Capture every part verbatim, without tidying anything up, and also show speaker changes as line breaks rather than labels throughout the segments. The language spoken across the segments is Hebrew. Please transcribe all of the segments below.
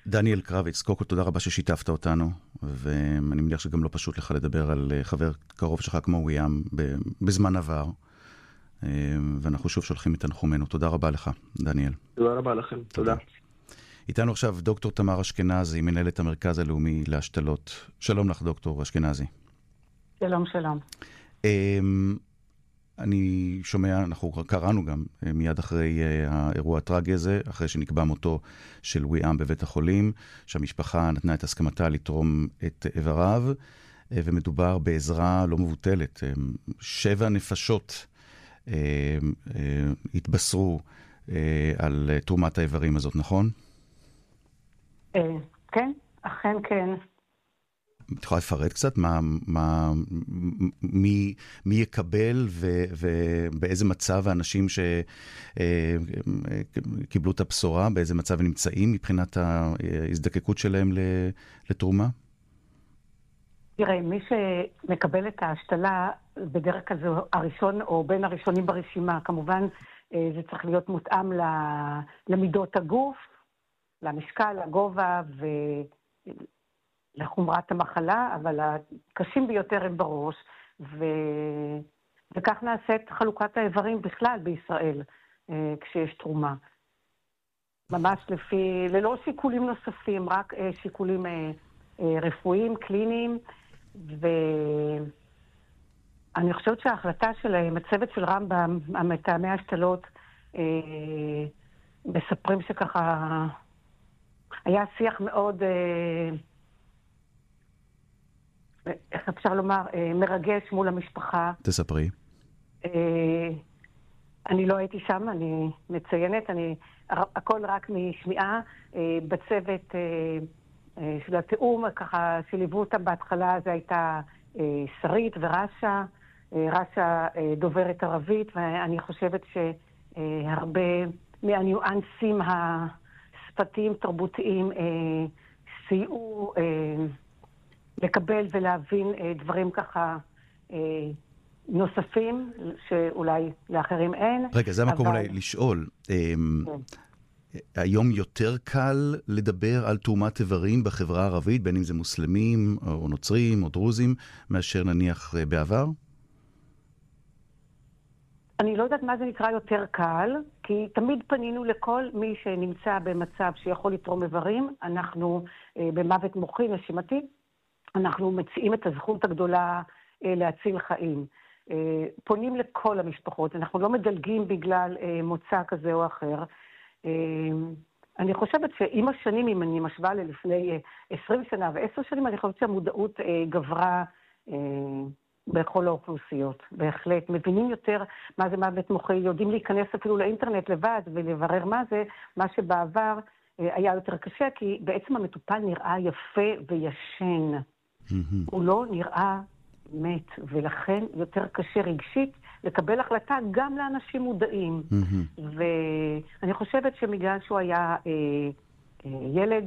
דניאל קרביץ, קודם כל תודה רבה ששיתפת אותנו, ואני מניח שגם לא פשוט לך לדבר על חבר קרוב שלך כמו וויאם בזמן עבר, ואנחנו שוב שולחים את תנחומינו. תודה רבה לך, דניאל.
תודה רבה לכם, תודה.
איתנו עכשיו דוקטור תמר אשכנזי, מנהלת המרכז הלאומי להשתלות. שלום לך, דוקטור אשכנזי.
שלום, שלום.
אני שומע, אנחנו קראנו גם מיד אחרי האירוע הטרגי הזה, אחרי שנקבע מותו של וויאם בבית החולים, שהמשפחה נתנה את הסכמתה לתרום את איבריו, ומדובר בעזרה לא מבוטלת. שבע נפשות התבשרו על תרומת האיברים הזאת, נכון?
כן, אכן כן.
את יכולה לפרט קצת מה, מה, מי, מי יקבל ו, ובאיזה מצב האנשים שקיבלו את הבשורה, באיזה מצב הם נמצאים מבחינת ההזדקקות שלהם לתרומה?
תראה, מי שמקבל את ההשתלה בדרך כלל זה הראשון או בין הראשונים ברשימה. כמובן זה צריך להיות מותאם למידות הגוף, למשקל, לגובה ו... לחומרת המחלה, אבל הקשים ביותר הם בראש, ו... וכך נעשית חלוקת האיברים בכלל בישראל, כשיש תרומה. ממש לפי, ללא שיקולים נוספים, רק שיקולים רפואיים, קליניים, ואני חושבת שההחלטה של הצוות של רמב"ם, המתאמי ההשתלות, מספרים שככה היה שיח מאוד... איך אפשר לומר, מרגש מול המשפחה.
תספרי.
אני לא הייתי שם, אני מציינת, אני, הכל רק משמיעה, בצוות של התאום, ככה שליוו אותם בהתחלה, זה הייתה שרית ורשה, רשה דוברת ערבית, ואני חושבת שהרבה מהניואנסים השפתיים, תרבותיים, סייעו לקבל ולהבין דברים ככה נוספים, שאולי לאחרים אין.
רגע, זה המקום אולי לשאול. היום יותר קל לדבר על תרומת איברים בחברה הערבית, בין אם זה מוסלמים או נוצרים או דרוזים, מאשר נניח בעבר?
אני לא יודעת מה זה נקרא יותר קל, כי תמיד פנינו לכל מי שנמצא במצב שיכול לתרום איברים. אנחנו במוות מוחי נשימתי, אנחנו מציעים את הזכות הגדולה אה, להציל חיים. אה, פונים לכל המשפחות, אנחנו לא מדלגים בגלל אה, מוצא כזה או אחר. אה, אני חושבת שעם השנים, אם אני משווה ללפני אה, עשרים שנה ועשר שנים, אני חושבת שהמודעות אה, גברה אה, בכל האוכלוסיות. בהחלט, מבינים יותר מה זה מוות מוחי, יודעים להיכנס אפילו לאינטרנט לבד ולברר מה זה, מה שבעבר אה, היה יותר קשה, כי בעצם המטופל נראה יפה וישן. הוא לא נראה מת, ולכן יותר קשה רגשית לקבל החלטה גם לאנשים מודעים. ואני חושבת שבגלל שהוא היה אה, אה, ילד,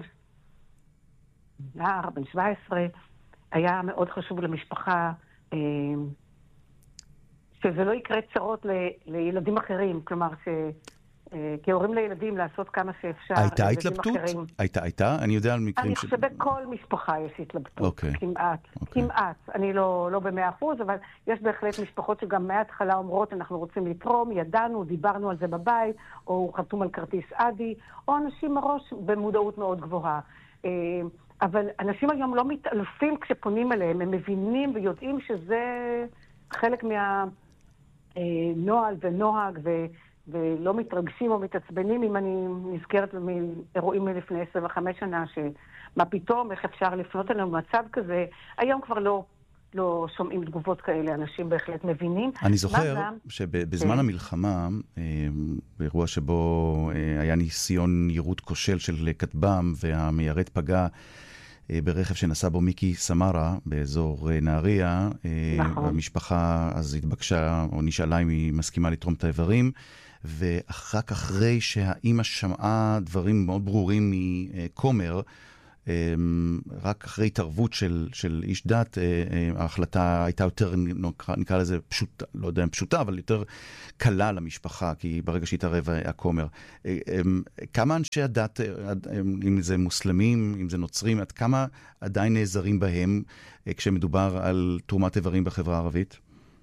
נער, בן שבע עשרה, היה מאוד חשוב למשפחה אה, שזה לא יקרה צרות ל, לילדים אחרים, כלומר ש... כהורים לילדים לעשות כמה שאפשר.
הייתה התלבטות? הייתה, הייתה? אני יודע על מקרים
אני
ש...
חושב שבכל משפחה יש התלבטות,
okay.
כמעט, okay. כמעט. אני לא, לא במאה אחוז, אבל יש בהחלט משפחות שגם מההתחלה אומרות, אנחנו רוצים לתרום, ידענו, דיברנו על זה בבית, או חתום על כרטיס אדי, או אנשים מראש במודעות מאוד גבוהה. אבל אנשים היום לא מתעלפים כשפונים אליהם, הם מבינים ויודעים שזה חלק מהנוהל ונוהג ו... ולא מתרגשים או מתעצבנים, אם אני נזכרת מאירועים מלפני עשרים וחמש שנה, שמה פתאום, איך אפשר לפנות אלינו במצב כזה, היום כבר לא, לא שומעים תגובות כאלה, אנשים בהחלט מבינים.
אני זוכר שבזמן המלחמה, באירוע שבו היה ניסיון יירוט כושל של כטב"ם, והמיירט פגע ברכב שנסע בו מיקי סמרה באזור נהריה, נכון. והמשפחה אז התבקשה או נשאלה אם היא מסכימה לתרום את האיברים, ואחר כך אחרי שהאימא שמעה דברים מאוד ברורים מקומר, רק אחרי התערבות של, של איש דת, ההחלטה הייתה יותר, נקרא, נקרא לזה פשוט, לא יודע אם פשוטה, אבל יותר קלה למשפחה, כי ברגע שהתערב הכומר. כמה אנשי הדת, אם זה מוסלמים, אם זה נוצרים, עד כמה עדיין נעזרים בהם כשמדובר על תרומת איברים בחברה הערבית?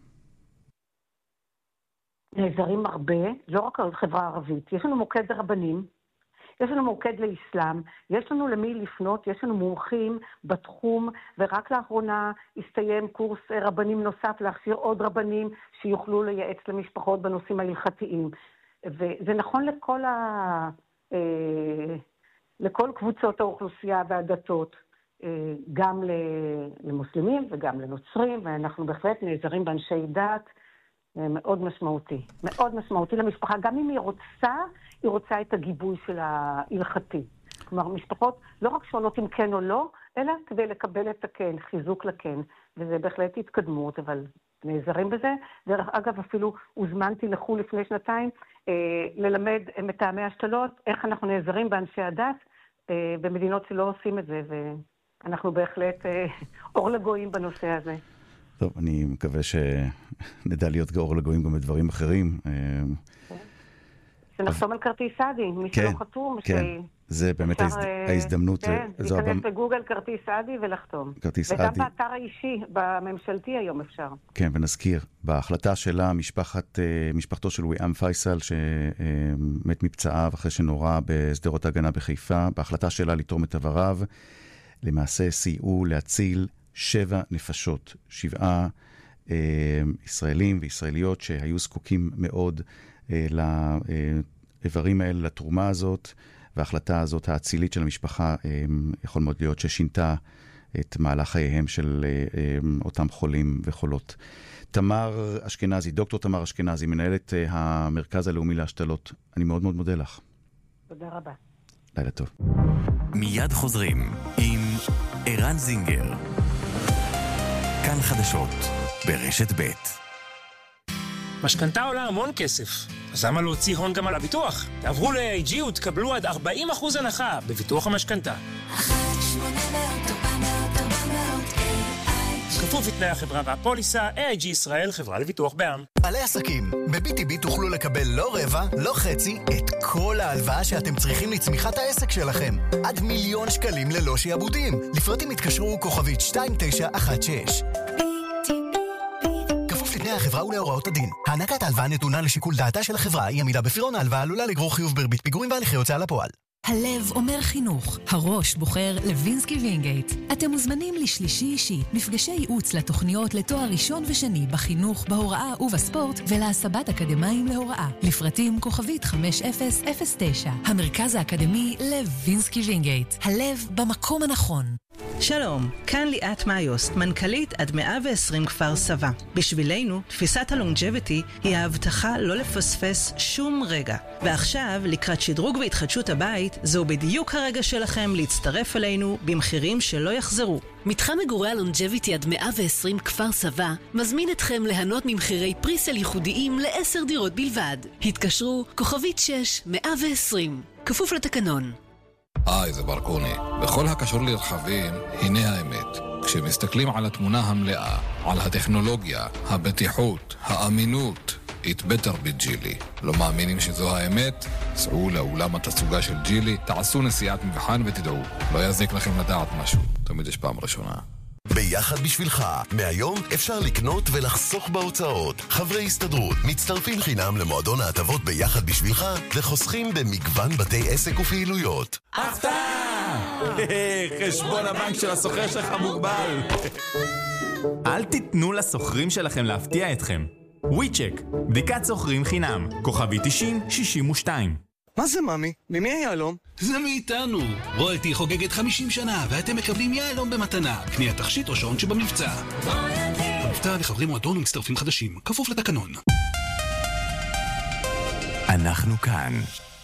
נעזרים הרבה, לא רק על חברה הערבית. יש לנו מוקד לרבנים, יש לנו מוקד לאסלאם, יש לנו למי לפנות, יש לנו מומחים בתחום, ורק לאחרונה הסתיים קורס רבנים נוסף להכשיר עוד רבנים שיוכלו לייעץ למשפחות בנושאים ההלכתיים. וזה נכון לכל, ה... לכל קבוצות האוכלוסייה והדתות, גם למוסלמים וגם לנוצרים, ואנחנו בהחלט נעזרים באנשי דת, מאוד משמעותי, מאוד משמעותי למשפחה, גם אם היא רוצה, היא רוצה את הגיבוי של ההלכתי. כלומר, משפחות לא רק שואלות אם כן או לא, אלא כדי לקבל את הכן, חיזוק לכן, וזה בהחלט התקדמות, אבל נעזרים בזה. דרך אגב, אפילו הוזמנתי לחול לפני שנתיים, אה, ללמד מתאמי השתלות, איך אנחנו נעזרים באנשי הדת, אה, במדינות שלא עושים את זה, ואנחנו בהחלט אה, אור לגויים בנושא הזה.
טוב, אני מקווה שנדע להיות אור לגויים גם בדברים אחרים.
שנחתום על כרטיס סעדי, מי שלא חתום.
כן, זה באמת ההזדמנות.
כן, להיכנס בגוגל כרטיס סעדי ולחתום.
כרטיס סעדי.
וגם באתר האישי, בממשלתי היום אפשר.
כן, ונזכיר, בהחלטה שלה, משפחתו של ויאם פייסל, שמת מפצעיו אחרי שנורא בשדרות ההגנה בחיפה, בהחלטה שלה לתרום את איבריו, למעשה סייעו להציל שבע נפשות, שבעה אה, ישראלים וישראליות שהיו זקוקים מאוד אה, לאיברים האלה, לתרומה הזאת, וההחלטה הזאת האצילית של המשפחה אה, יכול מאוד להיות ששינתה את מהלך חייהם של אה, אה, אותם חולים וחולות. תמר אשכנזי, דוקטור תמר אשכנזי, מנהלת אה, המרכז הלאומי להשתלות. אני מאוד מאוד מודה לך.
תודה רבה.
לילה טוב.
מיד חוזרים עם ערן זינגר. כאן חדשות ברשת ב'.
משכנתה עולה המון כסף, אז למה להוציא הון גם על הביטוח? תעברו ל-איי איי ג'י ותקבלו עד ארבעים אחוז הנחה בביטוח המשכנתה. כפוף לתנאי החברה והפוליסה, איי איי ג'י ישראל, חברה לביטוח בע"מ.
בעלי עסקים, ב-בי טי בי תוכלו לקבל לא רבע, לא חצי, את כל ההלוואה שאתם צריכים לצמיחת העסק שלכם. עד מיליון שקלים ללא שיעבודים. לפרטים התקשרו כוכבית שתיים תשע אחת שש. כפוף לתנאי החברה ולהוראות הדין. הענקת ההלוואה נתונה לשיקול דעתה של החברה, היא עמידה בפירעון ההלוואה עלולה לגרור חיוב בריבית פיגורים והליכי הוצאה לפועל.
הלב אומר חינוך, הראש בוחר לוינסקי וינגייט. אתם מוזמנים לשלישי אישי, מפגשי ייעוץ לתוכניות לתואר ראשון ושני בחינוך, בהוראה ובספורט, ולהסבת אקדמיים להוראה. לפרטים כוכבית חמש אפס אפס תשע. המרכז האקדמי לוינסקי וינגייט. הלב במקום הנכון.
שלום, כאן ליאת מאיוס, מנכ"לית עד מאה ועשרים כפר סבא. בשבילנו, תפיסת הלונג'ביטי היא ההבטחה לא לפספס שום רגע. ועכשיו, לקראת שדרוג והתחדשות הבית, זהו בדיוק הרגע שלכם להצטרף אלינו במחירים שלא יחזרו.
מתחם מגורי הלונג'ביטי עד מאה ועשרים כפר סבא מזמין אתכם ליהנות ממחירי פריסל ייחודיים לעשר דירות בלבד. התקשרו כוכבית שש מאה ועשרים. כפוף לתקנון.
היי, זה ברקוני. בכל הקשור לרכבים, הנה האמת. כשמסתכלים על התמונה המלאה, על הטכנולוגיה, הבטיחות, האמינות, it better be ג'ילי. לא מאמינים שזו האמת? סעו לאולם התצוגה של ג'ילי, תעשו נסיעת מבחן ותדעו. לא יזיק לכם לדעת משהו. תמיד יש פעם ראשונה.
ביחד בשבילך, מהיום אפשר לקנות ולחסוך בהוצאות. חברי הסתדרות מצטרפים חינם למועדון ההטבות ביחד בשבילך וחוסכים במגוון בתי עסק ופעילויות.
הפתעה! חשבון הבנק של הסוחר שלך מוגבל. אל תיתנו לסוחרים שלכם להפתיע אתכם. וויצ'ק, בדיקת סוחרים חינם, כוכבי תשעים שישים ושתיים.
מה זה ממי? ממי היהלום?
זה מאיתנו. רויאלטי חוגגת חמישים שנה ואתם מקבלים יהלום במתנה. קניית תכשיט או שעון שבמבצע. רויאלטי. המבצע לחברי מועדון ומצטרפים חדשים, כפוף לתקנון.
אנחנו כאן.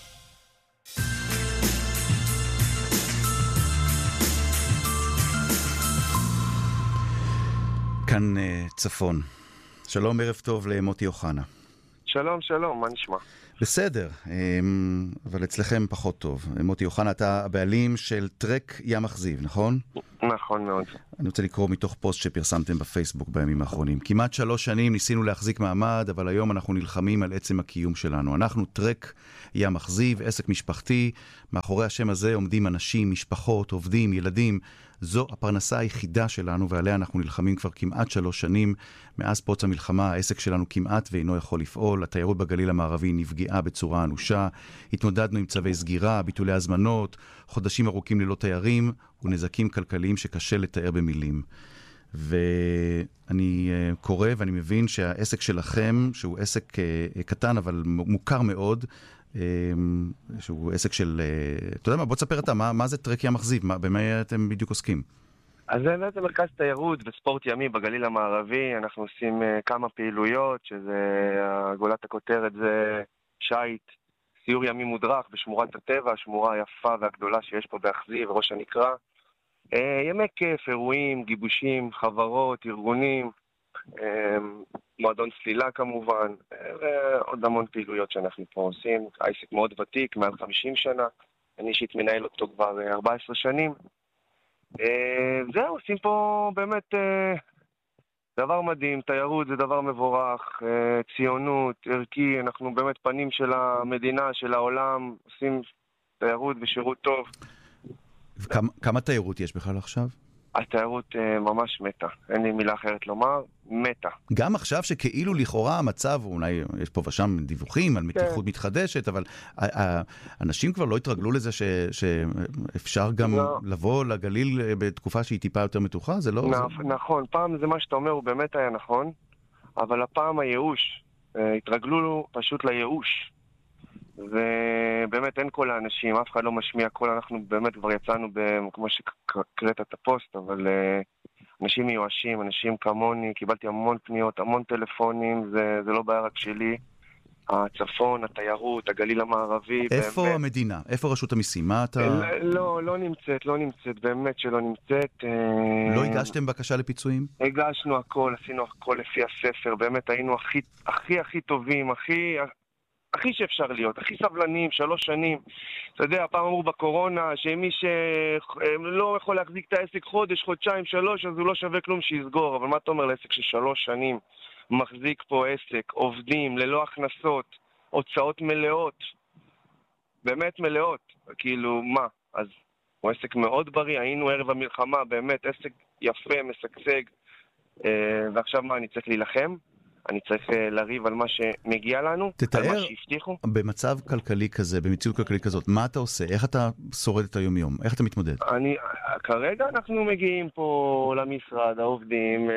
כאן צפון. שלום, ערב טוב למוטי אוחנה.
שלום, שלום, מה נשמע?
בסדר, אבל אצלכם פחות טוב. מוטי אוחנה, אתה הבעלים של טרק ים אכזיב, נכון?
נכון מאוד.
אני רוצה לקרוא מתוך פוסט שפרסמתם בפייסבוק בימים האחרונים. כמעט שלוש שנים ניסינו להחזיק מעמד, אבל היום אנחנו נלחמים על עצם הקיום שלנו. אנחנו טרק ים אכזיב, עסק משפחתי. מאחורי השם הזה עומדים אנשים, משפחות, עובדים, ילדים. זו הפרנסה היחידה שלנו, ועליה אנחנו נלחמים כבר כמעט שלוש שנים. מאז פרוץ המלחמה, העסק שלנו כמעט ואינו יכול לפעול. התיירות בגליל המערבי נפגעה בצורה אנושה. התמודדנו עם צווי סגירה, ביטולי הזמנות, חודשים ארוכים ללא תיירים, ונזקים כלכליים שקשה לתאר במילים. ואני קורא ואני מבין שהעסק שלכם, שהוא עסק קטן אבל מוכר מאוד, שהוא עסק של, אתה יודע מה, בוא תספר אתה, מה, מה זה טרק ים אכזיב? במה אתם בדיוק עוסקים?
אז זה בעצם מרכז תיירות וספורט ימי בגליל המערבי. אנחנו עושים כמה פעילויות, שזה, גולת הכותרת זה שייט, סיור ימי מודרך בשמורת הטבע, השמורה היפה והגדולה שיש פה באכזיב, ראש הנקרא. ימי כיף, אירועים, גיבושים, חברות, ארגונים, מועדון סלילה כמובן, ועוד המון פעילויות שאנחנו פה עושים. העסק מאוד ותיק, מעל חמישים שנה, אני אישית מנהל אותו כבר ארבע עשרה שנים. זהו, עושים פה באמת דבר מדהים, תיירות זה דבר מבורך, ציונות, ערכי, אנחנו באמת פנים של המדינה, של העולם, עושים תיירות ושירות טוב.
כמה, כמה תיירות יש בכלל עכשיו?
התיירות ממש מתה, אין לי מילה אחרת לומר, מתה.
גם עכשיו שכאילו לכאורה המצב, אולי יש פה ושם דיווחים על מתיחות כן. מתחדשת, אבל אנשים כבר לא התרגלו לזה ש, שאפשר גם לא. לבוא לגליל בתקופה שהיא טיפה יותר מתוחה, זה לא...
נ,
זה...
נכון, פעם זה מה שאתה אומר, הוא באמת היה נכון, אבל הפעם הייאוש, התרגלו פשוט לייאוש. ובאמת אין כל האנשים, אף אחד לא משמיע כל, אנחנו באמת כבר יצאנו, כמו שקראת את הפוסט, אבל אנשים מיואשים, אנשים כמוני, קיבלתי המון פניות, המון טלפונים, זה, זה לא בעיה רק שלי. הצפון, התיירות, הגליל המערבי.
איפה
באמת...
המדינה? איפה רשות המיסים? מה אתה...
לא, לא, לא נמצאת, לא נמצאת, באמת שלא נמצאת.
לא הגשתם בקשה לפיצויים?
הגשנו הכל, עשינו הכל לפי הספר, באמת היינו הכי, הכי, הכי טובים, הכי... הכי שאפשר להיות, הכי סבלנים, שלוש שנים. אתה יודע, הפעם אמרו בקורונה שמי שלא יכול להחזיק את העסק חודש, חודשיים, שלוש, אז הוא לא שווה כלום שיסגור. אבל מה אתה אומר לעסק ששלוש שנים מחזיק פה עסק, עובדים, ללא הכנסות, הוצאות מלאות, באמת מלאות, כאילו מה? אז הוא עסק מאוד בריא, היינו ערב המלחמה, באמת עסק יפה, משגשג, ועכשיו מה, אני צריך להילחם? אני צריך לריב על מה שמגיע לנו,
תתאר,
על מה שהבטיחו.
במצב כלכלי כזה, במציאות כלכלית כזאת, מה אתה עושה? איך אתה שורד את היום-יום? איך אתה מתמודד?
אני, כרגע אנחנו מגיעים פה למשרד, העובדים,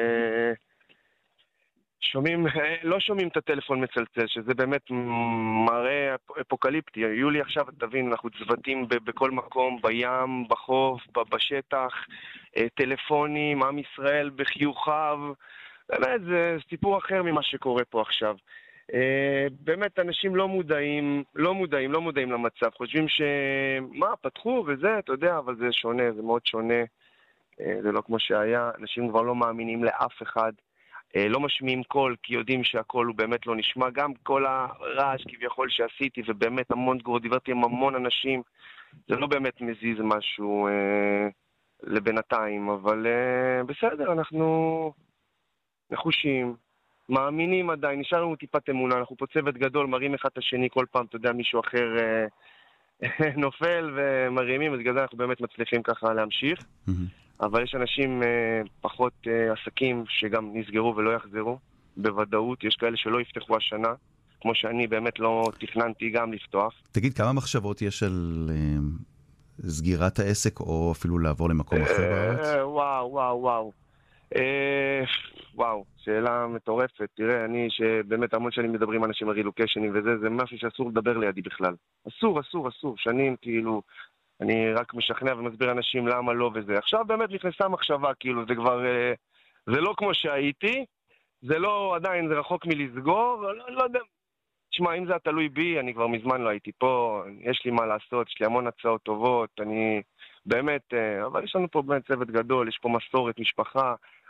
שומעים, לא שומעים את הטלפון מצלצל, שזה באמת מראה אפוקליפטי. יולי עכשיו, תבין, אנחנו צוותים בכל מקום, בים, בחוף, בשטח, טלפונים, עם ישראל בחיוכיו, באמת, זה סיפור אחר ממה שקורה פה עכשיו. באמת, אנשים לא מודעים, לא מודעים, לא מודעים למצב. חושבים שמה, פתחו וזה, אתה יודע, אבל זה שונה, זה מאוד שונה. זה לא כמו שהיה. אנשים כבר לא מאמינים לאף אחד. לא משמיעים קול, כי יודעים שהקול הוא באמת לא נשמע. גם כל הרעש כביכול שעשיתי, ובאמת המון תגובות, דיברתי עם המון אנשים. זה לא באמת מזיז משהו לבינתיים, אבל בסדר, אנחנו... נחושים, מאמינים עדיין, נשאר לנו טיפת אמונה, אנחנו פה צוות גדול, מרים אחד את השני, כל פעם, אתה יודע, מישהו אחר אה, נופל ומרימים, אז בגלל זה אנחנו באמת מצליחים ככה להמשיך, mm-hmm. אבל יש אנשים אה, פחות אה, עסקים שגם נסגרו ולא יחזרו, בוודאות, יש כאלה שלא יפתחו השנה, כמו שאני באמת לא תכננתי גם לפתוח.
תגיד, כמה מחשבות יש על אה, סגירת העסק, או אפילו לעבור למקום אחר בארץ?
אה, וואו, וואו, וואו. אה, וואו, שאלה מטורפת. תראה, אני שבאמת המון שנים מדברים אנשים על רילוקיישנים וזה, זה משהו שאסור לדבר לידי בכלל. אסור, אסור, אסור. שנים, כאילו, אני רק משכנע ומסביר אנשים למה לא וזה. עכשיו באמת נכנסה מחשבה, כאילו, זה כבר, זה לא כמו שהייתי, זה לא, עדיין, זה רחוק מלסגור, לא, לא יודע. תשמע, אם זה תלוי בי, אני כבר מזמן לא הייתי פה, יש לי מה לעשות, יש לי המון הצעות טובות, אני באמת, אבל יש לנו פה באמת צוות גדול, יש פה מסורת, משפחה,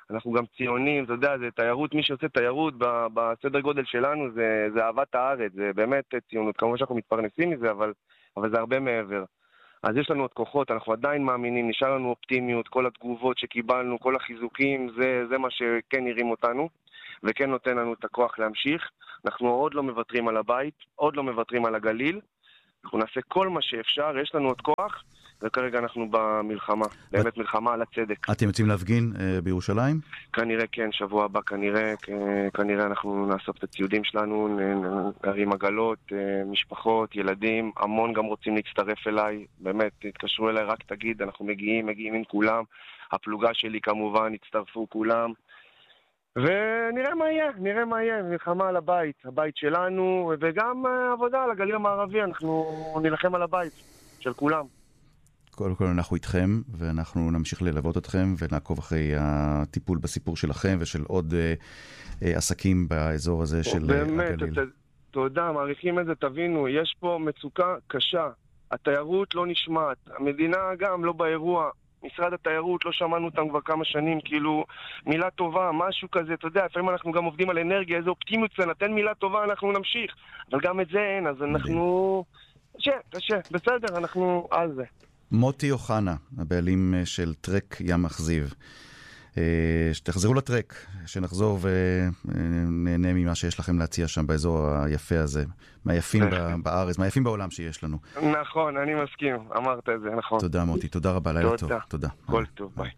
אנחנו גם ציונים, אתה יודע, זה תיירות, מי שעושה תיירות בסדר גודל שלנו, זה, זה אהבת הארץ, זה באמת ציונות. כמובן שאנחנו מתפרנסים מזה, אבל, אבל זה הרבה מעבר. אז יש לנו עוד כוחות, אנחנו עדיין מאמינים, נשאר לנו אופטימיות, כל התגובות שקיבלנו, כל החיזוקים, זה, זה מה שכן ירים אותנו, וכן נותן לנו את הכוח להמשיך. אנחנו עוד לא מוותרים על הבית, עוד לא מוותרים על הגליל, אנחנו נעשה כל מה שאפשר, יש לנו עוד כוח, וכרגע אנחנו במלחמה, באמת מלחמה על הצדק.
אתם יוצאים להפגין אה, בירושלים?
כנראה כן, שבוע הבא כנראה, כנראה אנחנו נאסוף את הציודים שלנו, נרים עגלות, משפחות, ילדים, המון גם רוצים להצטרף אליי, באמת, תתקשרו אליי, רק תגיד, אנחנו מגיעים, מגיעים עם כולם, הפלוגה שלי כמובן, הצטרפו כולם, ונראה מה יהיה, נראה מה יהיה, מלחמה על הבית, הבית שלנו, וגם עבודה על הגליל המערבי, אנחנו נלחם על הבית של כולם.
קודם כל אנחנו איתכם, ואנחנו נמשיך ללוות אתכם, ונעקוב אחרי הטיפול בסיפור שלכם, ושל עוד אה, אה, עסקים באזור הזה של
באמת,
הגליל.
באמת, תודה, מעריכים את זה, תבינו, יש פה מצוקה קשה, התיירות לא נשמעת, המדינה גם לא באירוע, משרד התיירות, לא שמענו אותם כבר כמה שנים, כאילו, מילה טובה, משהו כזה, אתה יודע, לפעמים אנחנו גם עובדים על אנרגיה, איזו אופטימיות, נתן מילה טובה, אנחנו נמשיך, אבל גם את זה אין, אז אנחנו... קשה, קשה, בסדר, אנחנו על זה.
מוטי אוחנה, הבעלים של טרק ים אכזיב. שתחזרו לטרק, שנחזור ונהנה ממה שיש לכם להציע שם באזור היפה הזה. מהיפים בארץ, מהיפים בעולם שיש לנו.
נכון, אני מסכים, אמרת את זה, נכון.
תודה מוטי, תודה רבה, לילה טוב.
תודה. כל טוב, ביי.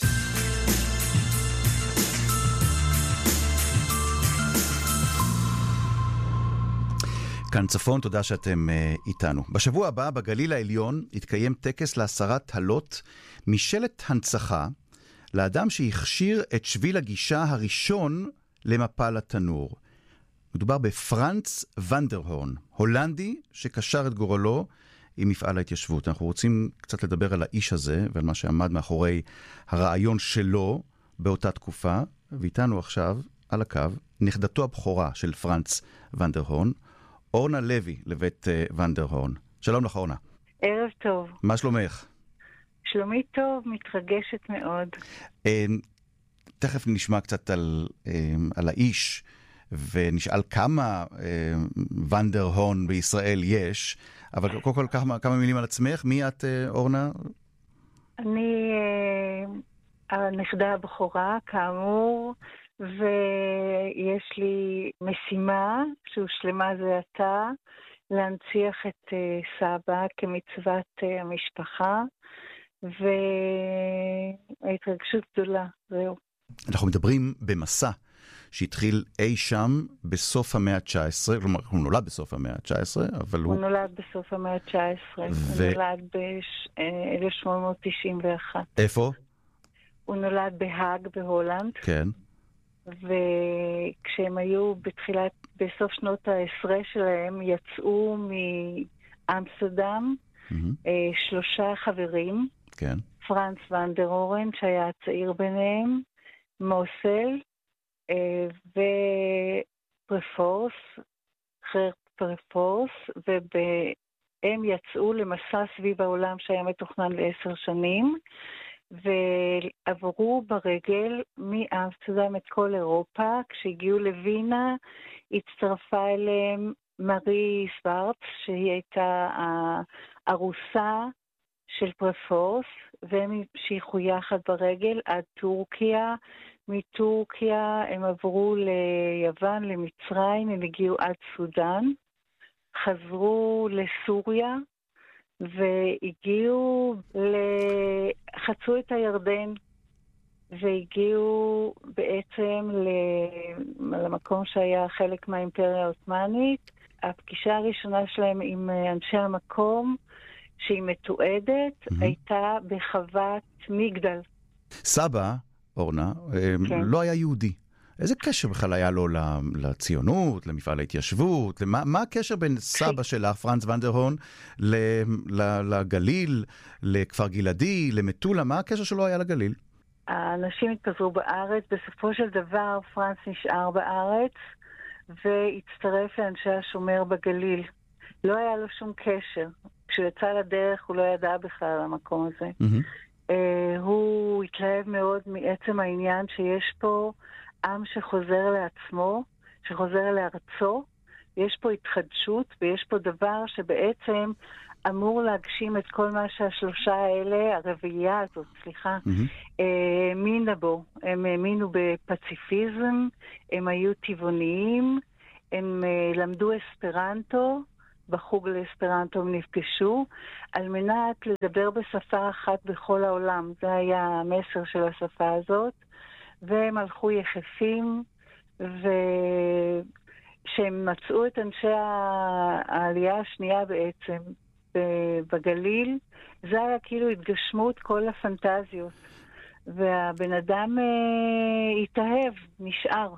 כאן צפון, תודה שאתם uh, איתנו. בשבוע הבא בגליל העליון יתקיים טקס להסרת הלוט משלט הנצחה לאדם שהכשיר את שביל הגישה הראשון למפל התנור. מדובר בפרנץ ונדרהורן, הולנדי שקשר את גורלו עם מפעל ההתיישבות. אנחנו רוצים קצת לדבר על האיש הזה ועל מה שעמד מאחורי הרעיון שלו באותה תקופה, ואיתנו עכשיו על הקו נכדתו הבכורה של פרנץ ונדרהורן, אורנה לוי לבית ונדרהורן. שלום לך אורנה.
ערב טוב.
מה שלומך?
שלומי טוב, מתרגשת מאוד.
תכף נשמע קצת על, על האיש, ונשאל כמה ונדרהורן בישראל יש, אבל קודם כל כמה, כמה מילים על עצמך. מי את, אורנה?
אני הנכדה הבכורה, כאמור, ויש לי משימה שהושלמה זה עתה, להנציח את uh, סבא כמצוות uh, המשפחה, וההתרגשות גדולה, זהו.
אנחנו מדברים במסע שהתחיל אי שם בסוף המאה ה-תשע עשרה, כלומר, הוא נולד בסוף המאה ה-תשע עשרה, אבל הוא...
הוא נולד בסוף המאה ה-תשע עשרה, ו... הוא נולד ב-אלף שמונה מאות תשעים ואחת.
איפה?
הוא נולד בהאג בהולנד.
כן.
וכשהם היו בתחילת, בסוף שנות העשרה שלהם, יצאו מאמסטרדם mm-hmm. שלושה חברים.
כן.
פרנץ ונדרהורן, שהיה הצעיר ביניהם, מוסל ופרפורס, חרט פרפורס, והם יצאו למסע סביב העולם שהיה מתוכנן לעשר שנים, ועברו ברגל מאמסטרדם את כל אירופה. כשהגיעו לווינה הצטרפה אליהם מארי סוורץ, שהיא הייתה הארוסה של פרפורס, והם המשיכו יחד ברגל עד טורקיה. מטורקיה הם עברו ליוון, למצרים, הם הגיעו עד סודן, חזרו לסוריה, והגיעו, חצו את הירדן, והגיעו בעצם למקום שהיה חלק מהאימפריה העות'מאנית. הפגישה הראשונה שלהם עם אנשי המקום, שהיא מתועדת, mm-hmm. הייתה בחוות מגדל.
סבא, אורנה, כן. לא היה יהודי. איזה קשר בכלל היה לו לציונות, למפעל ההתיישבות? למה, מה הקשר בין סבא שלך, פרנץ ונדרהורן, לגליל, לכפר גלעדי, למטולה? מה הקשר שלו היה לגליל?
האנשים התפזרו בארץ. בסופו של דבר פרנץ נשאר בארץ והצטרף לאנשי השומר בגליל. לא היה לו שום קשר. כשהוא יצא לדרך הוא לא ידע בכלל על המקום הזה. Mm-hmm. הוא התלהב מאוד מעצם העניין שיש פה עם שחוזר לעצמו, שחוזר לארצו, יש פה התחדשות ויש פה דבר שבעצם אמור להגשים את כל מה שהשלושה האלה, הרביעייה הזאת, סליחה, האמינה בו. הם האמינו בפציפיזם, הם היו טבעוניים, הם למדו אספרנטו, בחוג לאספרנטו הם נפגשו, על מנת לדבר בשפה אחת בכל העולם. זה היה המסר של השפה הזאת, והם הלכו יחפים, ושהם מצאו את אנשי העלייה השנייה בעצם, בגליל, זה היה כאילו התגשמות כל הפנטזיות. והבן אדם אה, התאהב, נשאר.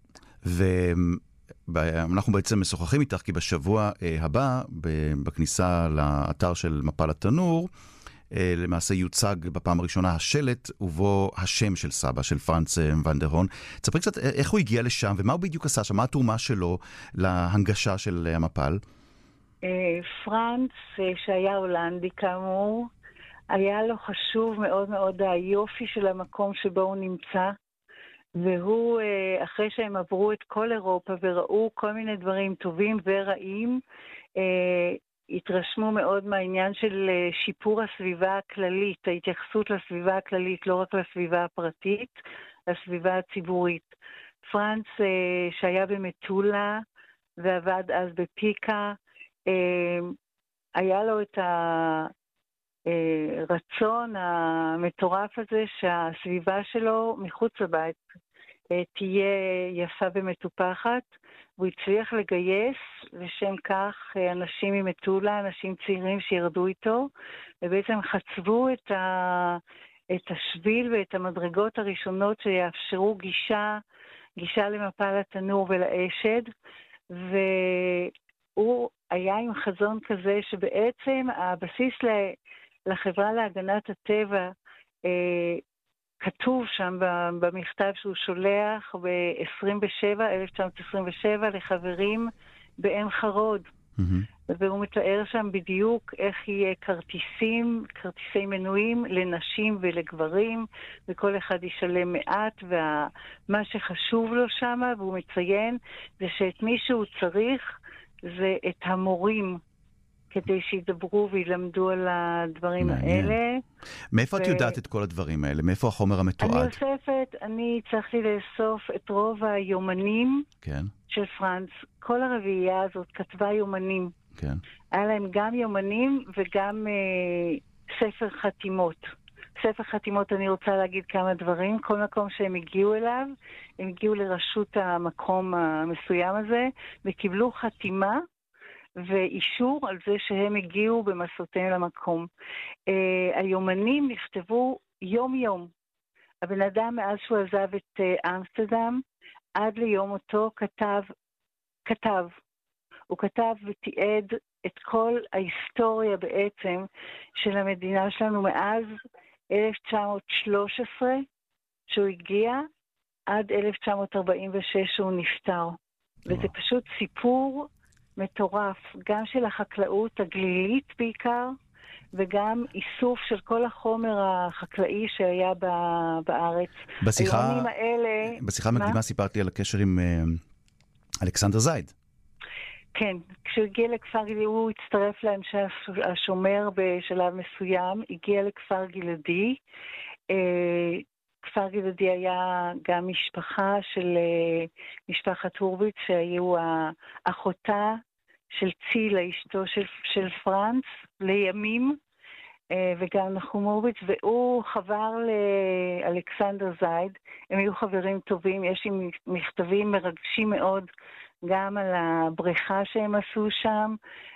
ואנחנו בעצם משוחחים איתך, כי בשבוע אה, הבא, בכניסה לאתר של מפל התנור, אה, למעשה יוצג בפעם הראשונה השלט, ובו השם של סבא, של פרנץ ונדרהון. תספרי קצת איך הוא הגיע לשם, ומה הוא בדיוק עשה שם, מה התרומה שלו להנגשה של המפל?
פרנץ, שהיה הולנדי כאמור, היה לו חשוב מאוד מאוד היופי של המקום שבו הוא נמצא, והוא, אחרי שהם עברו את כל אירופה וראו כל מיני דברים טובים ורעים, התרשמו מאוד מהעניין של שיפור הסביבה הכללית, ההתייחסות לסביבה הכללית, לא רק לסביבה הפרטית, לסביבה הציבורית. פרנץ, שהיה במטולה ועבד אז בפיקה, היה לו את הרצון המטורף הזה שהסביבה שלו מחוץ לבית תהיה יפה ומטופחת, והוא הצליח לגייס לשם כך אנשים ממטולה, אנשים צעירים שירדו איתו, ובעצם חצבו את, ה... את השביל ואת המדרגות הראשונות שיאפשרו גישה, גישה למפל התנור ולאשד, והוא היה עם חזון כזה שבעצם הבסיס לחברה להגנת הטבע אה, כתוב שם במכתב שהוא שולח ב-אלף תשע מאות עשרים ושבע לחברים בעין חרוד. Mm-hmm. והוא מתאר שם בדיוק איך יהיה כרטיסים, כרטיסי מנויים לנשים ולגברים, וכל אחד ישלם מעט, ומה שחשוב לו שם, והוא מציין, זה שאת מי שהוא צריך, זה את המורים, כדי שידברו וילמדו על הדברים מעניין. האלה.
מאיפה ו... את יודעת את כל הדברים האלה? מאיפה החומר המתועד?
אני אוספת, אני צריכתי לאסוף את רוב היומנים כן. של פרנץ. כל הרביעייה הזאת כתבה יומנים. כן. היה להם גם יומנים וגם אה, ספר חתימות. ספר חתימות, אני רוצה להגיד כמה דברים. כל מקום שהם הגיעו אליו, הם הגיעו לרשות המקום המסוים הזה, וקיבלו חתימה ואישור על זה שהם הגיעו במסעותיהם למקום. Uh, היומנים נכתבו יום-יום. הבן אדם, מאז שהוא עזב את uh, אמסטרדם, עד ליום אותו כתב, כתב. הוא כתב ותיעד את כל ההיסטוריה בעצם של המדינה שלנו מאז אלף תשע מאות ושלוש עשרה שהוא הגיע, עד אלף תשע מאות ארבעים ושש שהוא נפטר. וזה פשוט סיפור מטורף, גם של החקלאות הגלילית בעיקר, וגם איסוף של כל החומר החקלאי שהיה בארץ.
בשיחה,
האלה,
בשיחה מקדימה סיפרתי על הקשר עם uh, אלכסנדר זייד.
כן, כשהוא הגיע לכפר גלעדי, הוא הצטרף לאנשי השומר בשלב מסוים, הגיע לכפר גלעדי. אה, כפר גלעדי היה גם משפחה של אה, משפחת הורביץ, שהיו האחותה של צילה, אשתו של, של פרנץ, לימים, אה, וגם נחום הורביץ, והוא חבר לאלכסנדר זייד. הם היו חברים טובים, יש לי מכתבים מרגשים מאוד, גם על הבריכה שהם עשו שם,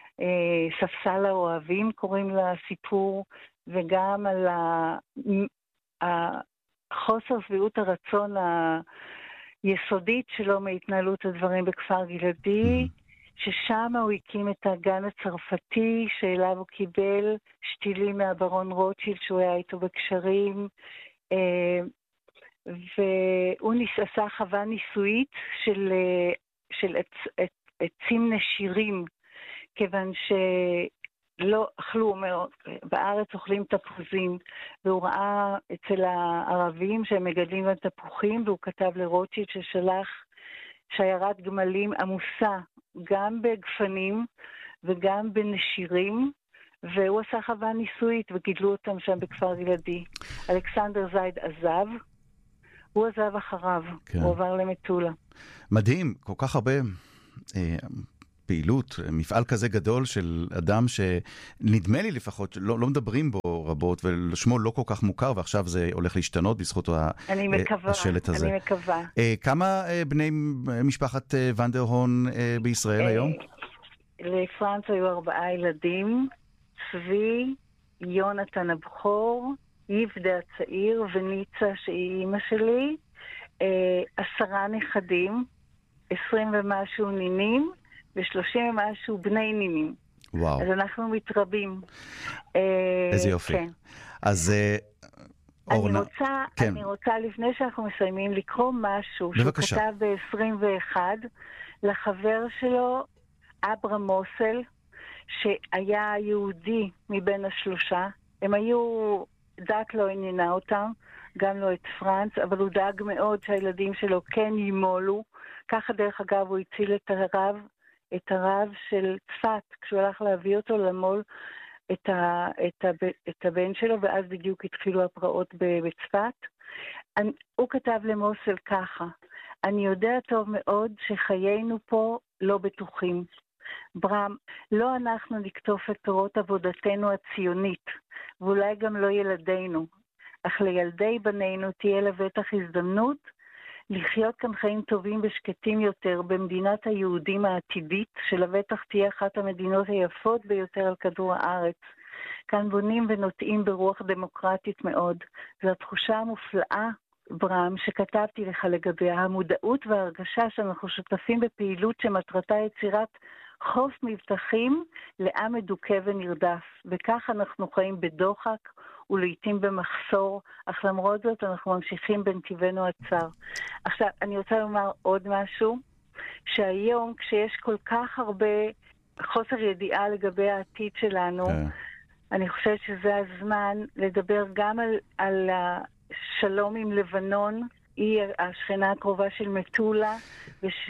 ספסל האוהבים קוראים לסיפור, וגם על החוסר שביעות הרצון היסודית שלו מהתנהלות הדברים בכפר גלעדי, ששם הוא הקים את הגן הצרפתי, שאליו הוא קיבל שתילים מהברון רוטשילד, שהוא היה איתו בקשרים, והוא עשה חווה ניסויית של של עצים נשירים, כיוון לא אכלו, אומר, בארץ אוכלים תפוזים, והוא ראה אצל הערבים שהם מגדלים גם תפוחים, והוא כתב לרוטשילד ששלח שיירת גמלים עמוסה, גם בגפנים וגם בנשירים, והוא עשה חווה ניסויית וגידלו אותם שם בכפר ילדי. אלכסנדר זייד עזב, הוא עזב אחריו, כן. הוא עבר למטולה.
מדהים, כל כך הרבה אה, פעילות, מפעל כזה גדול של אדם שנדמה לי לפחות, לא, לא מדברים בו רבות, ושמו לא כל כך מוכר, ועכשיו זה הולך להשתנות בזכות
אני מקווה,
השלט הזה.
אני מקווה.
אה, כמה אה, בני משפחת אה, ונדרהון אה, בישראל אה, היום?
לפרנץ היו ארבעה ילדים, צבי, יונתן הבכור, יבדה הצעיר וניצה שהיא אימא שלי, אה, עשרה נכדים, עשרים ומשהו נינים, ושלושים ומשהו בני נינים.
וואו.
אז אנחנו מתרבים.
איזה יופי.
כן.
אז אורנה...
אני רוצה, כן. אני רוצה לפני שאנחנו מסיימים לקרוא משהו
בבקשה.
שהוא כתב ב-עשרים ואחת לחבר שלו, אברהם מוסל, שהיה יהודי מבין השלושה. הם היו, דת לא עניינה אותם, גם לא את פרנץ, אבל הוא דאג מאוד שהילדים שלו כן ימולו. ככה דרך אגב הוא הציל את הרב, את הרב של צפת, כשהוא הלך להביא אותו למול את, ה, את, ה, את הבן שלו, ואז בדיוק התחילו הפרעות בצפת. אני, הוא כתב למוסל ככה, אני יודע טוב מאוד שחיינו פה לא בטוחים. ברם, לא אנחנו נקטוף את פירות עבודתנו הציונית, ואולי גם לא ילדינו, אך לילדי בנינו תהיה לבטח הזדמנות לחיות כאן חיים טובים ושקטים יותר במדינת היהודים העתידית, שלבטח תהיה אחת המדינות היפות ביותר על כדור הארץ. כאן בונים ונוטעים ברוח דמוקרטית מאוד. זו התחושה המופלאה, ברם, שכתבתי לך לגביה, המודעות וההרגשה שאנחנו שותפים בפעילות שמטרתה יצירת חוף מבטחים לעם מדוכא ונרדף. וכך אנחנו חיים בדוחק ולעיתים במחסור, אך למרות זאת אנחנו ממשיכים בנתיבנו הצר. עכשיו, אני רוצה לומר עוד משהו, שהיום כשיש כל כך הרבה חוסר ידיעה לגבי העתיד שלנו, אני חושבת שזה הזמן לדבר גם על, על השלום עם לבנון, היא השכנה הקרובה של מטולה, וש...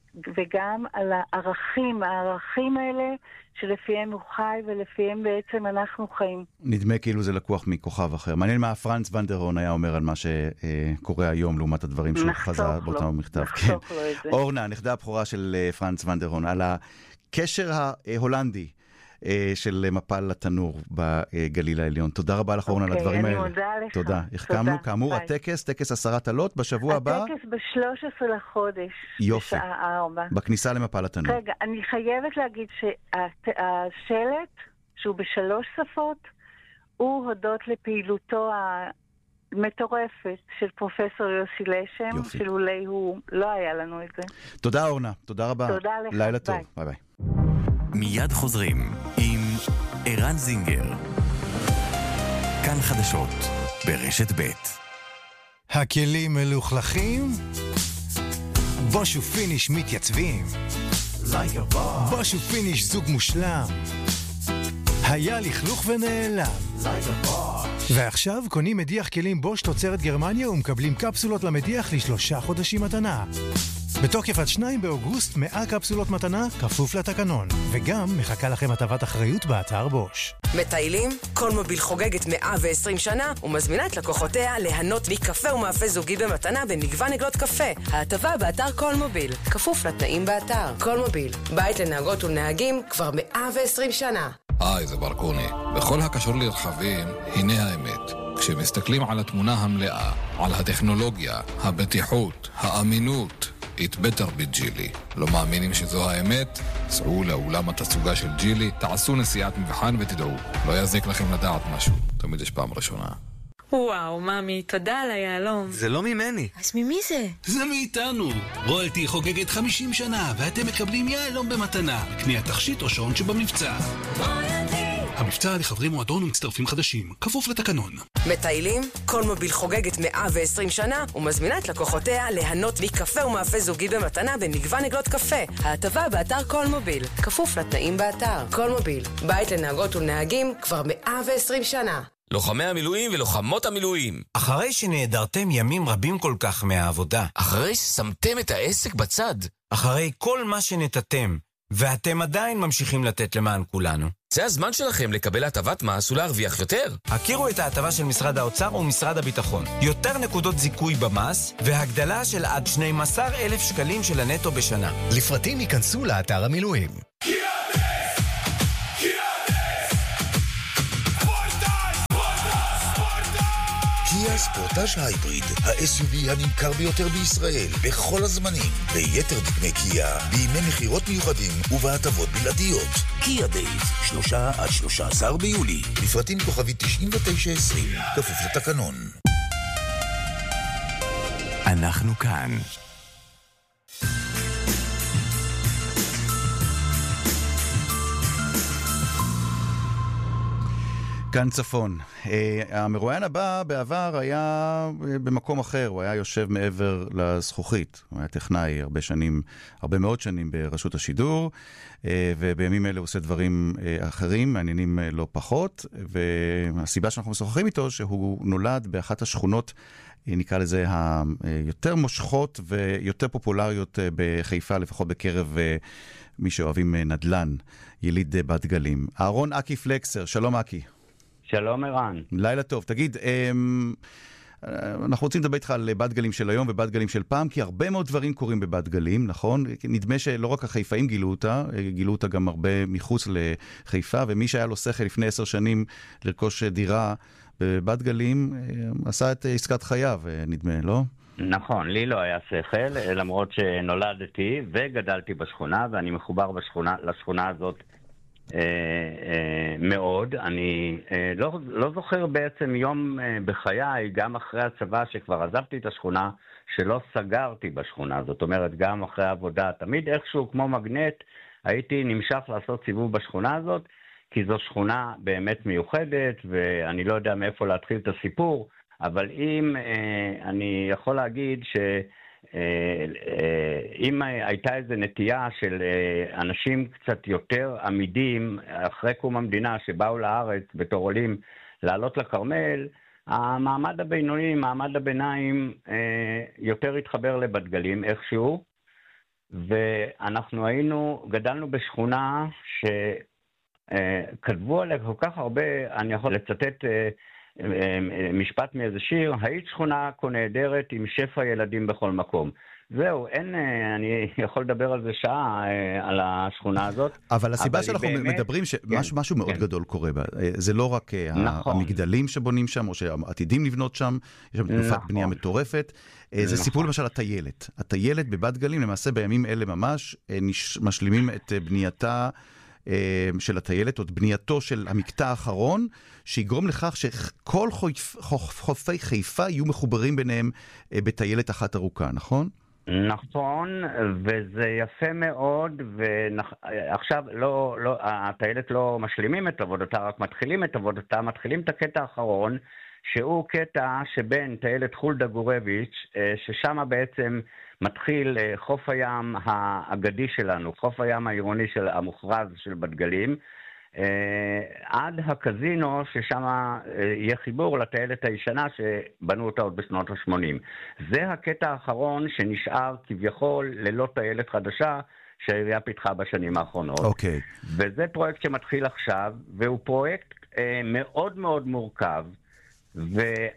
וגם על הערכים, הערכים האלה שלפיהם הוא חי ולפיהם בעצם אנחנו חיים.
נדמה כאילו זה לקוח מכוכב אחר. מעניין מה פרנץ ונדרהון היה אומר על מה שקורה היום לעומת הדברים שהוא חזה באותם המכתב.
נחסוך לו את זה.
אורנה, נכדה הבכורה של פרנץ ונדרהון, על הקשר ההולנדי של מפל לתנור בגליל העליון. תודה רבה לך, אורנה, על הדברים האלה.
אני מודה לך.
תודה. החכמנו, כאמור, הטקס, טקס עשרת עלות בשבוע הבא.
הטקס ב-שלושה עשר לחודש.
יופי.
בשעה ארבע.
בכניסה למפל לתנור.
רגע, אני חייבת להגיד שהשלט, שהוא בשלוש שפות, הוא הודות לפעילותו המטורפת של פרופסור יוסי לשם, שלולי הוא לא היה לנו את זה.
תודה, אורנה. תודה רבה.
תודה לך.
לילה טוב. ביי ביי.
מיד חוזרים עם ערן זינגר. כאן חדשות ברשת ב'.
הכלים מלוכלכים? בוש ופיניש מתייצבים. בוש ופיניש זוג מושלם. היה לכלוך ונעלם. ועכשיו קונים מדיח כלים בוש תוצרת גרמניה ומקבלים קפסולות למדיח לשלושה חודשים מתנה. בתוקף עד שניים באוגוסט מאה קפסולות מתנה כפוף לתקנון, וגם מחכה לכם הטבת אחריות באתר בוש.
מטיילים? קולמוביל חוגגת מאה ועשרים שנה ומזמינה את לקוחותיה ליהנות מקפה ומאפה זוגי במתנה במגוון עגלות קפה. ההטבה באתר קולמוביל, כפוף לתנאים באתר. קולמוביל, בית לנהגות ולנהגים כבר מאה ועשרים שנה.
היי, זה ברקוני. בכל הקשור לרכבים, הנה האמת. כשמסתכלים על התמונה המלאה, על הטכנולוגיה, הבטיחות, האמינות, It's better בג'ילי. לא מאמינים שזו האמת? סעו לאולם התצוגה של ג'ילי, תעשו נסיעת מבחן ותדעו. לא יזיק לכם לדעת משהו. תמיד יש פעם ראשונה.
וואו, ממי, תודה על היעלום.
זה לא ממני.
אז ממי זה?
זה מאיתנו. רויאלטי חוגגת חמישים שנה, ואתם מקבלים יעלום במתנה. קניית תכשיט או שעון שבמבצע. רויאלטי. המבצע לחברי מועדון ומצטרפים חדשים, כפוף לתקנון.
מטיילים? קולמוביל חוגגת מאה ועשרים שנה ומזמינה את לקוחותיה ליהנות מקפה ומאפה זוגי במתנה במגוון עגלות קפה. ההטבה באתר קולמוביל, כפוף לתנאים באתר. קולמוביל, בית לנהגות ולנהגים כבר מאה ועשרים שנה.
לוחמי המילואים ולוחמות המילואים.
אחרי שנעדרתם ימים רבים כל כך מהעבודה.
אחרי ששמתם את העסק בצד.
אחרי כל מה שנתתם, ואתם עדיין ממשיכים לתת למען כולנו.
זה הזמן שלכם לקבל הטבת מס ולהרוויח יותר.
הכירו את ההטבה של משרד האוצר ומשרד הביטחון. יותר נקודות זיכוי במס, והגדלה של עד שנים עשר אלף שקלים של הנטו בשנה.
לפרטים ייכנסו לאתר המילואים.
קיה ספורטאז' הייבריד, ה-אס יו וי הנמכר ביותר בישראל, בכל הזמנים, ביתר דגמי קיה, בימי מחירות מיוחדים ובהטבות בלעדיות. קיה דייז, שלושה עד שלושה עשר ביולי, לפרטים כוכבי תשעים ותשע עשרים, כפוף לתקנון.
אנחנו כאן.
כאן צפון. המרואיין הבא בעבר היה במקום אחר, הוא היה יושב מעבר לזכוכית. הוא היה טכנאי הרבה שנים, הרבה מאוד שנים ברשות השידור, ובימים אלה הוא עושה דברים אחרים, מעניינים לא פחות, והסיבה שאנחנו משוחחים איתו, שהוא נולד באחת השכונות, נקרא לזה, היותר מושכות ויותר פופולריות בחיפה, לפחות בקרב מי שאוהבים נדל"ן, יליד בת גלים. אהרון אקי פלקסר, שלום אקי.
שלום ערן.
לילה טוב. תגיד, אנחנו רוצים לדבר איתך על בת גלים של היום ובת גלים של פעם, כי הרבה מאוד דברים קורים בבת גלים, נכון? נדמה שלא רק החיפאים גילו אותה, גילו אותה גם הרבה מחוץ לחיפה, ומי שהיה לו שכל לפני עשר שנים לרכוש דירה בבת גלים, עשה את עסקת חייו, נדמה, לא?
נכון, לי לא היה שכל, למרות שנולדתי וגדלתי בשכונה, ואני מחובר בשכונה, לשכונה הזאת אה, אה, מאוד. אני אה, לא, לא זוכר בעצם יום אה, בחיי, גם אחרי הצבא שכבר עזבתי את השכונה, שלא סגרתי בשכונה. זאת אומרת, גם אחרי העבודה, תמיד איכשהו כמו מגנט, הייתי נמשך לעשות סיבוב בשכונה הזאת, כי זו שכונה באמת מיוחדת, ואני לא יודע מאיפה להתחיל את הסיפור, אבל אם אה, אני יכול להגיד ש... אם הייתה איזו נטייה של אנשים קצת יותר עמידים אחרי קום המדינה שבאו לארץ בתור עולים לעלות לכרמל, המעמד הבינוני, מעמד הביניים יותר התחבר לבת גלים איכשהו, ואנחנו היינו, גדלנו בשכונה שכתבו עליה כל כך הרבה, אני יכול לצטט משפט מאיזה שיר, היית שכונה כה נהדרת עם שפע ילדים בכל מקום. זהו, אין, אני יכול לדבר על זה שעה, על השכונה הזאת.
אבל הסיבה שאנחנו באמת, מדברים, שמשהו מאוד גדול קורה בה, זה לא רק המגדלים שבונים שם, או שעתידים לבנות שם, יש שם תנופת בנייה מטורפת, זה סיפור למשל הטיילת. הטיילת בבת גלים, למעשה בימים אלה ממש, משלימים את בנייתה, של הטיילת, או בנייתו של המקטע האחרון, שיגרום לכך שכל חופי חיפה יהיו מחוברים ביניהם בטיילת אחת ארוכה, נכון?
נכון, וזה יפה מאוד, ועכשיו לא, לא, הטיילת לא משלימים את עבודתה, רק מתחילים את עבודתה, מתחילים את הקטע האחרון, שהוא קטע שבין טיילת חולדה גורביץ', ששם בעצם מתחיל חוף הים האגדי שלנו, חוף הים העירוני של המוכרז של בת גלים, עד הקזינו ששם יהיה חיבור לטיילת הישנה שבנו אותה עוד בשנות ה-שמונים. זה הקטע האחרון שנשאר כביכול ללא טיילת חדשה שהעירייה פיתחה בשנים האחרונות.
אוקיי.
וזה פרויקט שמתחיל עכשיו, והוא פרויקט מאוד מאוד מורכב, ו...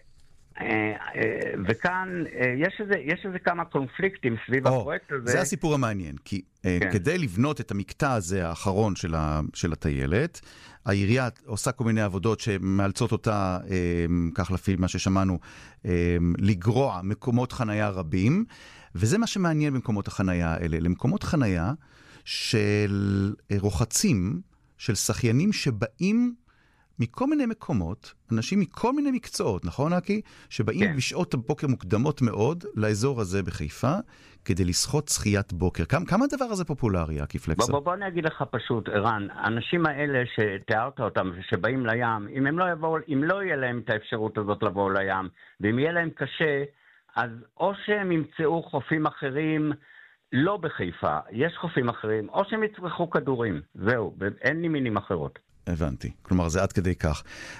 וכאן יש איזה, יש איזה כמה קונפליקטים סביב הפרויקט הזה.
זה הסיפור המעניין, כי כדי לבנות את המקטע הזה האחרון של הטיילת, העירייה עושה כל מיני עבודות שמאלצות אותה, כך לפי מה ששמענו, לגרוע מקומות חנייה רבים, וזה מה שמעניין במקומות החנייה האלה. למקומות חנייה של רוחצים, של שחיינים שבאים מכל מיני מקומות, אנשים מכל מיני מקצועות, נכון, אקי? שבאים כן. בשעות הבוקר מוקדמות מאוד לאזור הזה בחיפה, כדי לשחות שחיית בוקר. כמה, כמה הדבר הזה פופולרי, אקי פלקסר?
בוא, בוא, בוא נגיד לך פשוט, ערן, האנשים האלה שתיארת אותם, שבאים לים, אם הם לא יבואו, אם לא יהיה להם את האפשרות הזאת לבוא לים, ואם יהיה להם קשה, אז או שהם ימצאו חופים אחרים, לא בחיפה, יש חופים אחרים, או שהם יצרכו כדורים, זהו, אין לי מינים אחרות.
הבנתי, כלומר זה עד כדי כך.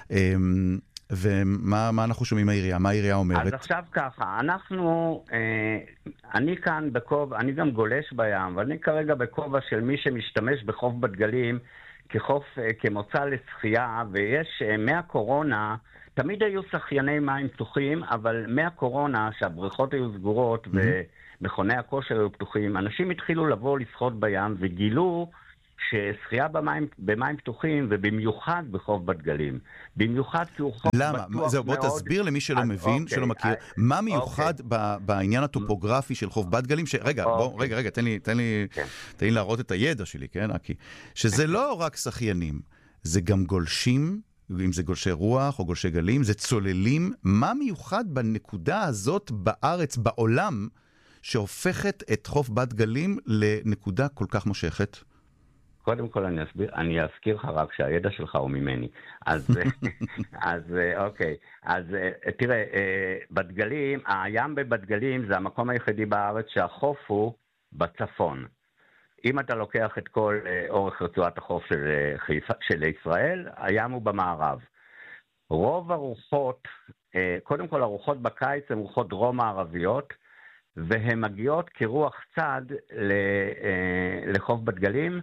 ומה מה אנחנו שומעים מהעירייה? מה העירייה אומרת?
אז עכשיו ככה, אנחנו, אני כאן בכובע, אני גם גולש בים, ואני כרגע בכובע של מי שמשתמש בחוף בת גלים, כחוף, כמוצא לשחייה, ויש מהקורונה, תמיד היו שחייני מים פתוחים, אבל מהקורונה, שהבריכות היו סגורות, ומכוני הכושר היו פתוחים, אנשים התחילו לבוא לשחות בים, וגילו ששחייה במים, במים פתוחים, ובמיוחד בחוף בת גלים. במיוחד כי הוא חוף
למה?
בטוח מאוד.
זהו, בוא תסביר למי שלא
אז,
מבין,
אוקיי,
שלא מכיר,
אז,
מה מיוחד
אוקיי.
בעניין הטופוגרפי של חוף בת גלים, שרגע,
אוקיי.
בוא, רגע, רגע, תן לי, תן לי, כן. תן לי להראות את הידע שלי, כן, אקי? שזה לא רק שחיינים, זה גם גולשים, אם זה גולשי רוח או גולשי גלים, זה צוללים. מה מיוחד בנקודה הזאת בארץ, בעולם, שהופכת את חוף בת גלים לנקודה כל כך מושכת?
קודם כל אני אסביר, אני אזכיר לך רק שהידע שלך הוא ממני. אז, אז אוקיי, אז תראה, בת גלים, הים בבת גלים זה המקום היחידי בארץ שהחוף הוא בצפון. אם אתה לוקח את כל אורך רצועת החוף של, חיפה, של ישראל, הים הוא במערב. רוב הרוחות, קודם כל הרוחות בקיץ הן רוחות דרום מערביות, והן מגיעות כרוח צד לחוף בת גלים,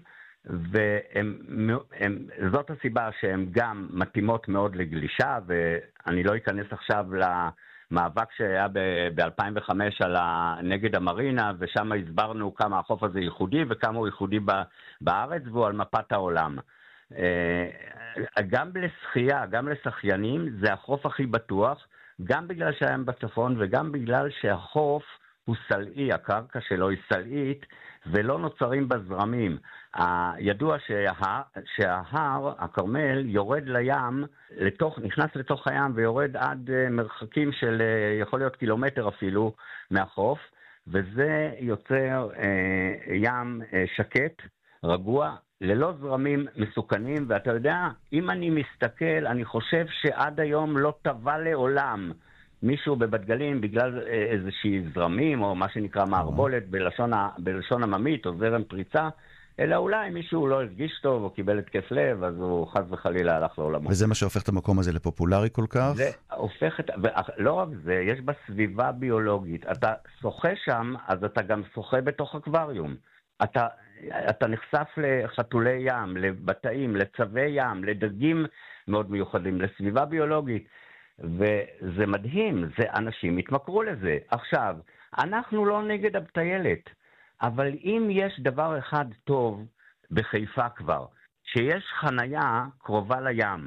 וזאת הסיבה שהן גם מתאימות מאוד לגלישה, ואני לא אכנס עכשיו למאבק שהיה ב-אלפיים וחמש על נגד המרינה, ושם הסברנו כמה החוף הזה ייחודי וכמה הוא ייחודי בארץ והוא על מפת העולם. גם לשחייה, גם לשחיינים, זה החוף הכי בטוח, גם בגלל שהים בצפון וגם בגלל שהחוף הוא סלעי, הקרקע שלו היא סלעית, ולא נוצרים בזרמים. ידוע שההר, שההר, הכרמל, יורד לים, לתוך, נכנס לתוך הים ויורד עד מרחקים של, יכול להיות קילומטר אפילו, מהחוף, וזה יוצר אה, ים אה, שקט, רגוע, ללא זרמים מסוכנים, ואתה יודע, אם אני מסתכל, אני חושב שעד היום לא טבע לעולם מישהו בבת גלים בגלל איזושהי זרמים, או מה שנקרא מערבולת בלשון, בלשון עממית, או זרם פריצה, אלא אולי מישהו לא הרגיש טוב, או קיבל התקף לב, אז הוא חס וחלילה הלך לעולמו.
וזה מה שהופך את המקום הזה לפופולרי כל כך?
זה הופך את, ולא רק זה, יש בה סביבה ביולוגית. אתה שוחה שם, אז אתה גם שוחה בתוך אקווריום. אתה, אתה נחשף לחתולי ים, לבטאים, לצבי ים, לדגים מאוד מיוחדים, לסביבה ביולוגית. וזה מדהים, זה, אנשים התמכרו לזה. עכשיו, אנחנו לא נגד הטיילת, אבל אם יש דבר אחד טוב בחיפה כבר, שיש חנייה קרובה לים,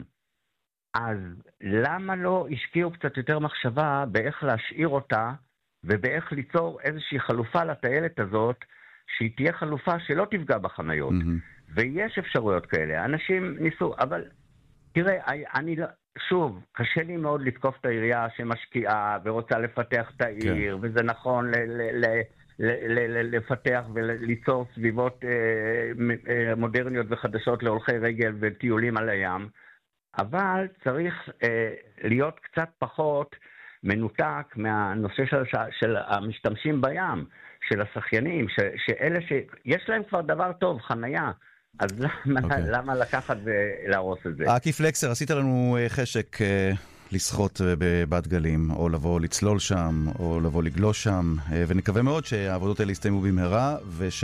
אז למה לא השקיעו קצת יותר מחשבה באיך להשאיר אותה, ובאיך ליצור איזושהי חלופה לטיילת הזאת, שהיא תהיה חלופה שלא תפגע בחניות. Mm-hmm. ויש אפשרויות כאלה, אנשים ניסו, אבל תראה, אני לא... שוב, קשה לי מאוד לתקוף את העירייה שמשקיעה ורוצה לפתח את העיר, כן. וזה נכון ל- ל- ל- ל- ל- לפתח וליצור סביבות אה, אה, מודרניות וחדשות להולכי רגל וטיולים על הים, אבל צריך אה, להיות קצת פחות מנותק מהנושא של, של המשתמשים בים, של השחיינים, ש- שאלה שיש להם כבר דבר טוב, חנייה, אז למה, okay. למה לקחת ולהרוס את זה?
אקי פלקסר, עשית לנו חשק לשחות בבת גלים, או לבוא לצלול שם, או לבוא לגלוש שם, ונקווה מאוד שהעבודות האלה יסתיימו במהרה,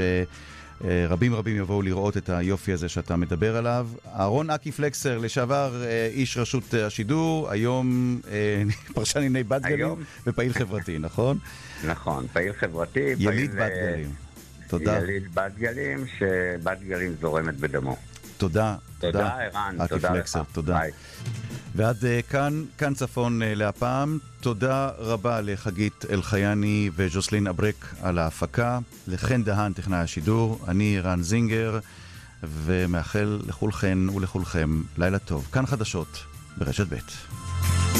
ושרבים רבים יבואו לראות את היופי הזה שאתה מדבר עליו. אהרון אקי פלקסר, לשעבר איש רשות השידור, היום פרשן ענייני בת גלים, ופעיל חברתי, נכון?
נכון, פעיל חברתי.
יליד בת גלים. תודה.
יליד בת גלים, שבת גלים זורמת בדמו.
תודה.
תודה, ערן.
תודה פלקסר, לך. תודה. ביי. ועד uh, כאן, כאן צפון uh, להפעם. תודה רבה לחגית אלחייני וג'וסלין אברק על ההפקה. לחן דהן, טכנאי השידור. אני ערן זינגר. ומאחל לכולכן ולכולכם לילה טוב. כאן חדשות ברשת ב'.